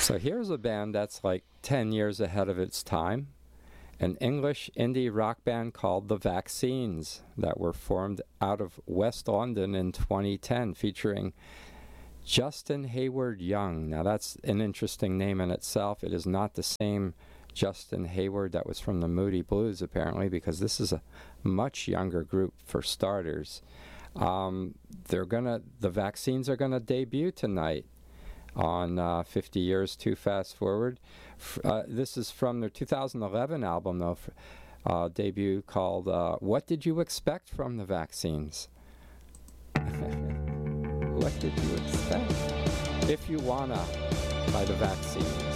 So here's a band that's like 10 years ahead of its time. An English indie rock band called The Vaccines that were formed out of West London in 2010, featuring Justin Hayward Young. Now that's an interesting name in itself. It is not the same Justin Hayward that was from the Moody Blues, apparently, because this is a much younger group for starters. The Vaccines are gonna debut tonight on 50 Years Too Fast Forward. This is from their 2011 album, though, debut called What Did You Expect from the Vaccines? What did you expect? If You Wanna by the Vaccines.